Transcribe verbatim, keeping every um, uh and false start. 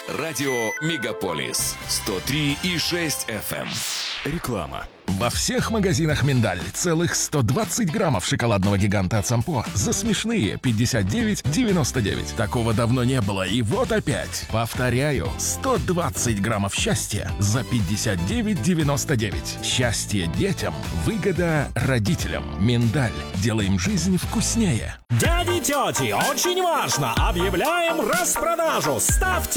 Радио Мегаполис сто три и шесть эф эм. Реклама. Во всех магазинах «Миндаль» целых сто двадцать граммов шоколадного гиганта от Сампо за смешные пятьдесят девять девяносто девять. Такого давно не было, и вот опять. Повторяю, сто двадцать граммов счастья за пятьдесят девять девяносто девять. Счастье детям, выгода родителям. «Миндаль». Делаем жизнь вкуснее. Дяди, тети, очень важно! Объявляем распродажу! Ставьте